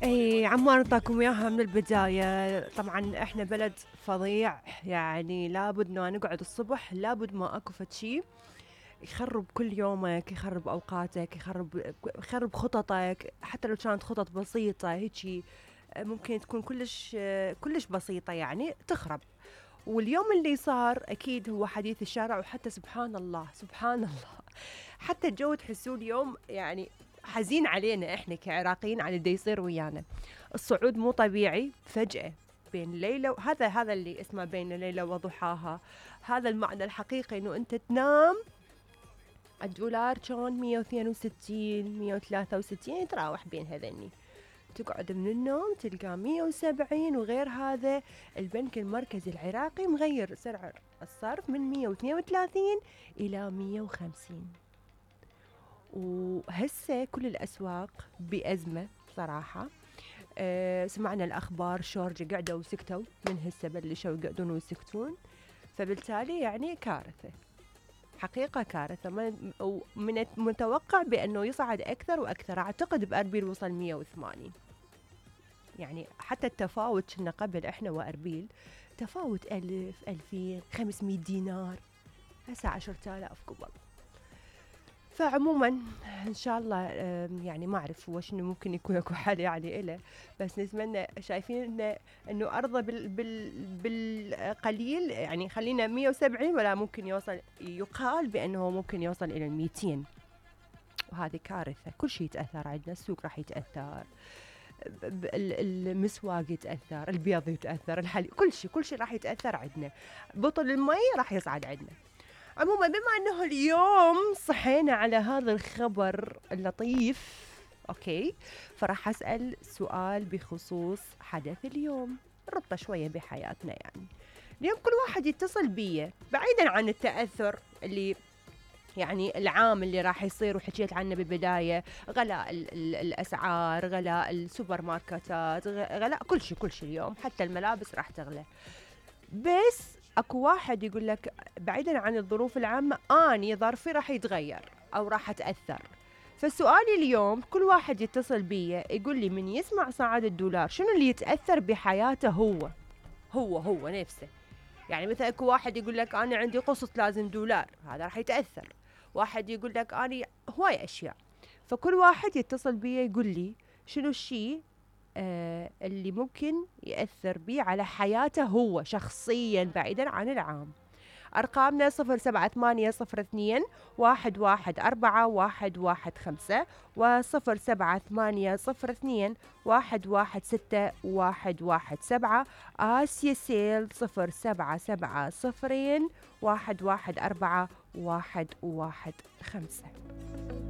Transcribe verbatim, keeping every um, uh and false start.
اي عمار نعطاكم اياها من البداية. طبعا احنا بلد فظيع، يعني لابد انه نقعد الصبح، لابد ما اكو فد شي يخرب كل يومك، يخرب اوقاتك، يخرب يخرب خططك، حتى لو كانت خطط بسيطة هيجي ممكن تكون كلش كلش بسيطة يعني تخرب. واليوم اللي صار اكيد هو حديث الشارع، وحتى سبحان الله سبحان الله حتى الجو تحسون اليوم يعني حزين علينا احنا كعراقيين على اللي يصير ويانا. الصعود مو طبيعي فجأة بين ليلة، هذا هذا اللي اسمه بين ليلة وضحاها. هذا المعنى الحقيقي، انه انت تنام الدولار كان مية واثنين وستين مية وثلاثة وستين يتراوح بين هذني، تقعد من النوم تلقى مية وسبعين. وغير هذا البنك المركزي العراقي مغير سعر الصرف من مية واثنين وثلاثين إلى مية وخمسين. وهسه كل الأسواق بأزمة صراحة. أه سمعنا الأخبار شورجة قعدوا وسكتوا، من هسه بلشوا يقعدون ويسكتون، فبالتالي يعني كارثة، حقيقة كارثة. من المتوقع بأنه يصعد أكثر وأكثر، أعتقد بأربيل وصل مية وثمانين. يعني حتى التفاوت كنا قبل إحنا وأربيل تفاوت ألف ألفين خمسمية دينار، هسه عشرة آلاف قبل. فعموما ان شاء الله يعني ما اعرف هو شنو ممكن يكون اكو حل يعني إله، بس نتمنى. شايفين انه انه ارضه بال بال بالقليل، يعني خلينا مية وسبعين، ولا ممكن يوصل، يقال بانه ممكن يوصل الى الميتين، وهذه كارثه. كل شيء يتاثر عندنا، السوق راح يتاثر، المسواق يتاثر، البيض يتاثر، الحليب، كل شيء كل شيء راح يتاثر عندنا. بطل المي راح يصعد عندنا. عموما بما انه اليوم صحينا على هذا الخبر اللطيف، اوكي، فراح اسال سؤال بخصوص حدث اليوم، ربطه شويه بحياتنا. يعني اليوم كل واحد يتصل بي بعيدا عن التاثر اللي يعني العام اللي راح يصير، وحكيت عنه بالبدايه، غلاء ال ال الاسعار، غلاء السوبر ماركتات، غلاء كل شيء كل شيء. اليوم حتى الملابس راح تغلى. بس اكو واحد يقول لك بعيدا عن الظروف العامة، اني ظرفي راح يتغير او راح اتأثر. فسؤالي اليوم، كل واحد يتصل بي يقول لي من يسمع صعد الدولار شنو اللي يتأثر بحياته هو هو هو نفسه. يعني مثلا اكو واحد يقول لك انا عندي قسط لازم دولار، هذا راح يتأثر. واحد يقول لك انا هواي اشياء. فكل واحد يتصل بي يقول لي شنو الشيء آه اللي ممكن يأثر بيه على حياته هو شخصيا بعيدا عن العام. أرقامنا صفر سبعة ثمانية صفر اثنين واحد واحد أربعة واحد واحد خمسة، وصفر سبعة ثمانية صفر اثنين واحد واحد ستة واحد واحد سبعة. آسيا سيل صفر سبعة سبعة صفرين واحد واحد أربعة واحد واحد خمسة.